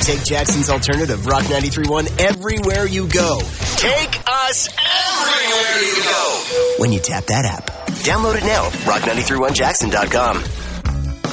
take Jackson's alternative, Rock 93.1, everywhere you go. Take us everywhere you go. When you tap that app. Download it now, rock931jackson.com.